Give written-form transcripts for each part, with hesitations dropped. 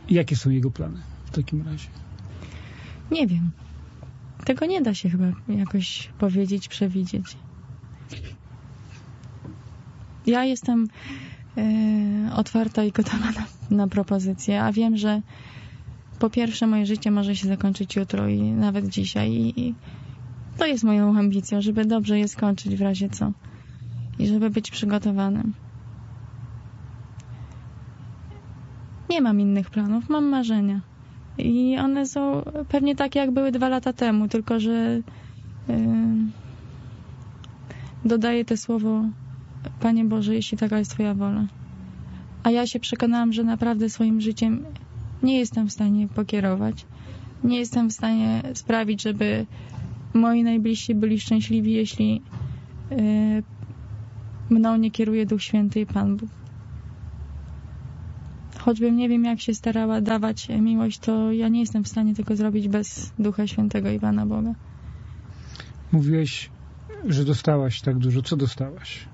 Jakie są jego plany w takim razie? Nie wiem. Tego nie da się chyba jakoś powiedzieć, przewidzieć. Ja jestem otwarta i gotowa na propozycje, a wiem, że po pierwsze moje życie może się zakończyć jutro i nawet dzisiaj i to jest moją ambicją, żeby dobrze je skończyć w razie co i żeby być przygotowanym. Nie mam innych planów, mam marzenia i one są pewnie takie, jak były 2 lata temu, tylko że dodaję te słowo: Panie Boże, jeśli taka jest Twoja wola. A ja się przekonałam, że naprawdę swoim życiem nie jestem w stanie pokierować. Nie jestem w stanie sprawić, żeby moi najbliżsi byli szczęśliwi, jeśli mną nie kieruje Duch Święty i Pan Bóg. Choćbym nie wiem, jak się starała dawać miłość, to ja nie jestem w stanie tego zrobić bez Ducha Świętego i Pana Boga. Mówiłeś, że dostałaś tak dużo. Co dostałaś?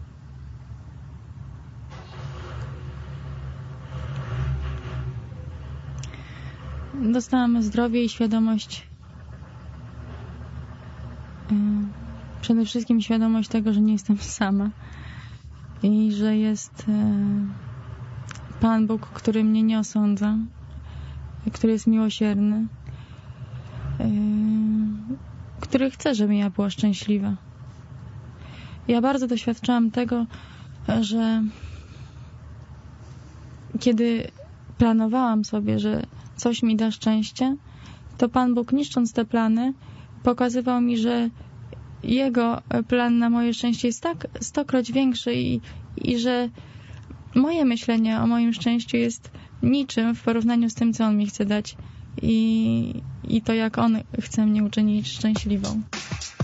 Dostałam zdrowie i świadomość, przede wszystkim świadomość tego, że nie jestem sama i że jest Pan Bóg, który mnie nie osądza, który jest miłosierny, który chce, żebym ja była szczęśliwa. Ja bardzo doświadczałam tego, że kiedy planowałam sobie, że coś mi da szczęście, to Pan Bóg, niszcząc te plany, pokazywał mi, że Jego plan na moje szczęście jest tak 100-kroć większy i że moje myślenie o moim szczęściu jest niczym w porównaniu z tym, co On mi chce dać i to, jak On chce mnie uczynić szczęśliwą.